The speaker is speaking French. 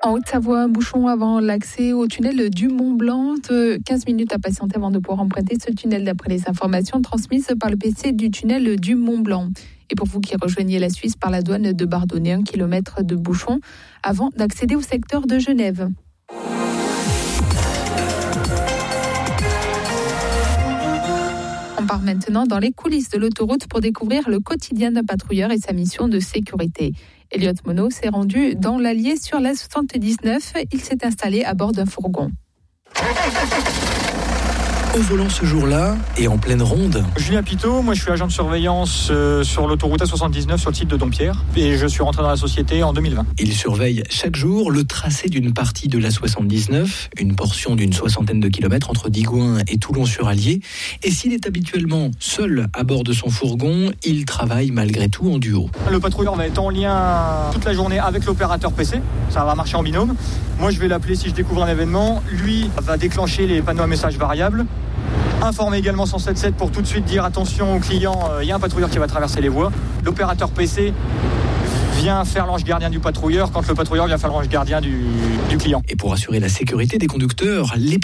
En Haute-Savoie, un bouchon avant l'accès au tunnel du Mont-Blanc. 15 minutes à patienter avant de pouvoir emprunter ce tunnel d'après les informations transmises par le PC du tunnel du Mont-Blanc. Et pour vous qui rejoignez la Suisse par la douane de Bardonnay, 1 kilomètre de bouchon avant d'accéder au secteur de Genève. On part maintenant dans les coulisses de l'autoroute pour découvrir le quotidien d'un patrouilleur et sa mission de sécurité. Elliot Monod s'est rendu dans l'Allier sur la 79. Il s'est installé à bord d'un fourgon. Au volant ce jour-là et en pleine ronde. Julien Pitot, moi je suis agent de surveillance sur l'autoroute A79 sur le site de Dompierre et je suis rentré dans la société en 2020. Il surveille chaque jour le tracé d'une partie de la 79, une portion d'une 60aine de kilomètres entre Digoin et Toulon-sur-Allier. Et s'il est habituellement seul à bord de son fourgon, il travaille malgré tout en duo. Le patrouilleur va être en lien toute la journée avec l'opérateur PC, ça va marcher en binôme. Moi je vais l'appeler si je découvre un événement, lui va déclencher les panneaux à messages variables. Informer également 177 pour tout de suite dire attention aux clients, il y a un patrouilleur qui va traverser les voies. L'opérateur PC vient faire l'ange gardien du patrouilleur quand le patrouilleur vient faire l'ange gardien du client. Et pour assurer la sécurité des conducteurs, les